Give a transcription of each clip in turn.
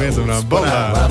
bezumno. Bomba!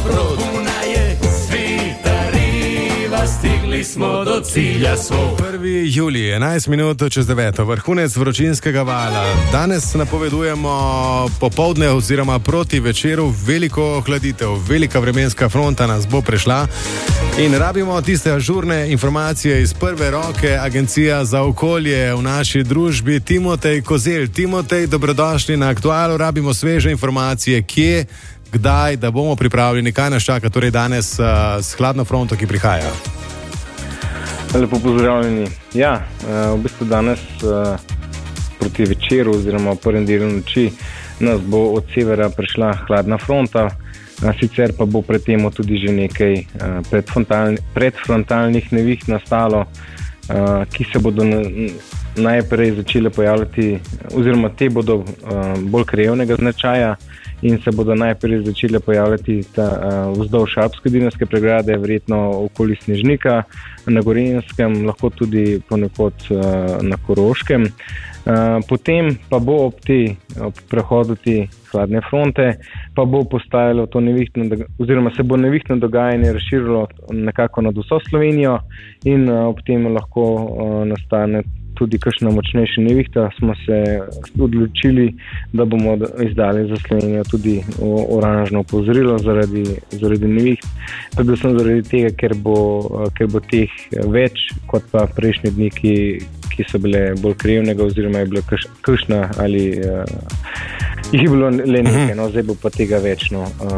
Stigli smo do cilja svoj. 1. julij, 11 minut čez 9. Vrhunec vročinskega vala. Danes napovedujemo popoldne oziroma proti večeru veliko ohladitev. Velika vremenska fronta nas bo prešla in rabimo tiste ažurne informacije iz prve roke. Agencija za okolje v naši družbi Timotej Kozelj. Timotej, dobrodošli na Aktualu. Rabimo sveže informacije, kje, kdaj, da bomo pripravljeni, kaj nas čaka torej danes s hladno fronto, ki prihaja. Lepo pozdravljeni. Ja, v bistvu danes proti večeru oziroma v prvem delu noči nas bo od severa prišla hladna fronta, sicer pa bo pred temo tudi že nekaj predfrontalnih neviht nastalo, ki se bodo najprej začele pojavljati, oziroma te bodo bolj krajevnega značaja in se bodo najprej začele pojavljati vzdolž alpske dinarske pregrade, verjetno okoli Snežnika, na Gorenjskem, lahko tudi ponekod na Koroškem. Potem pa bo ob prehodu te hladne fronte pa bo postajalo to nevihtno, oziroma se bo nevihtno dogajanje razširilo nekako nad vso Slovenijo in ob tem lahko nastane tudi kakšna močnejša nevihta. Smo se odločili, da bomo izdali za Slovenijo tudi oranžno opozorilo zaradi neviht, predvsem zaradi tega, ker bo teh več kot pa prejšnji dni, ki so bile bolj krajevnega, oziroma je bila kakšna ali jih je bilo le nekaj, zdaj bo pa tega več.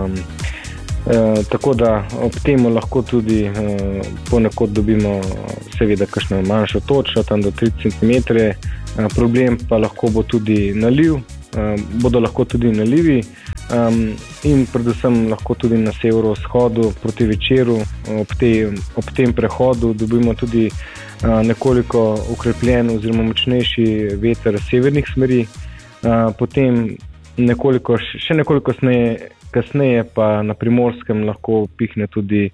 Tako da ob temu lahko tudi ponekod dobimo seveda kakšno manjšo točo, tam do 3 cm. Problem pa lahko bo tudi bodo lahko tudi nalivi in predvsem lahko tudi na severovzhodu proti večeru ob tem prehodu dobimo tudi nekoliko ukrepljen oziroma močnejši veter severnih smeri, potem še nekoliko kasneje pa na Primorskem lahko pihne tudi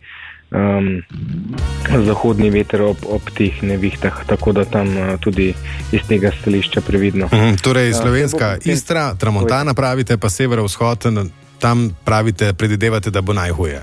zahodni veter ob teh nevihtah, tako da tam tudi iz tega stališča previdno. Torej slovenska Istra, Tramontana pravite, pa severovzhod, tam pravite, predvidevate, da bo najhuje?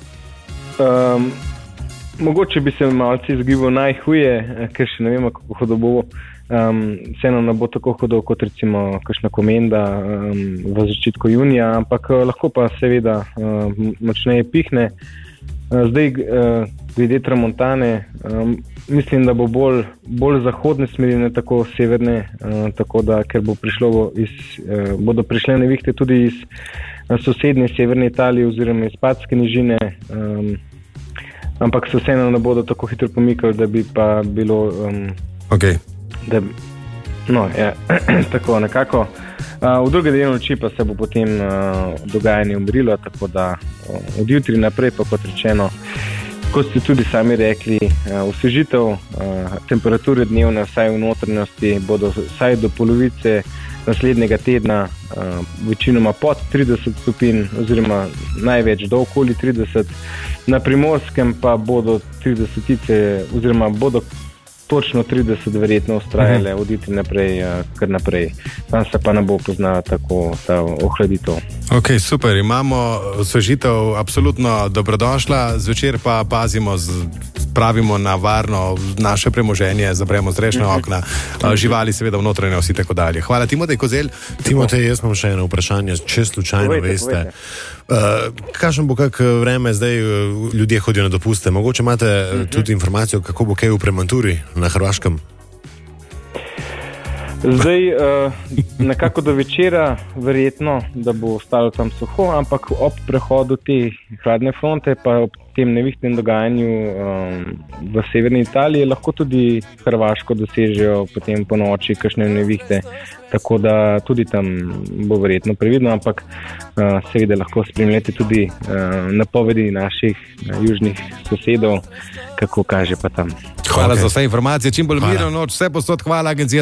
Mogoče bi se malce izgibal najhuje, ker še ne vemo, kako hudo bo. Vseeno ne bo tako hudo kot recimo kakšna Komenda v začetku junija, ampak lahko pa seveda močneje pihne. Zdaj glede Tramontane mislim, da bo bolj zahodne smeri, ne tako severne, tako da ker bodo prišle nevihte tudi iz sosednje severne Italije oziroma iz Padske nižine, ampak se vseeno ne bodo tako hitro pomikali, da bi pa bilo tako nekako. V druge delu noči pa se bo potem dogajanje umirilo, tako da od jutri naprej pa, kot rečeno, kot ste tudi sami rekli, osvežitev, temperature dnevne vsaj v notranjosti bodo vsaj do polovice naslednjega tedna večinoma pod 30 stopinj oziroma največ do okoli 30. Na Primorskem pa bodo 30 oziroma bodo točno 30 verjetno ustrajale od jutri naprej, kar naprej. Tam se pa ne bo poznala tako ta ohladitev. Ok, super, imamo osvežitev absolutno dobrodošla, zvečer pa pazimo, pravimo na varno naše premoženje, zapremo zrešna okna, živali seveda v notranjosti in tako dalje. Hvala, Timotej Kozelj. Timotej, jaz imam še eno vprašanje, če slučajno veste. Kakšno bo vreme zdaj, ljudje hodijo na dopuste? Mogoče imate tudi informacijo, kako bo kaj v Premanturi na Hrvaškem? Zdaj, nekako do večera verjetno, da bo ostalo tam suho, ampak ob prehodu te hladne fronte pa ob tem nevihtnem dogajanju v severni Italiji lahko tudi Hrvaško dosežejo potem po noči kakšne nevihte, tako da tudi tam bo verjetno previdno, ampak seveda lahko spremljate tudi napovedi naših južnih sosedov, kako kaže pa tam. Hvala za vse informacije, čim bolj mirno noč, vse posod, hvala, Agencija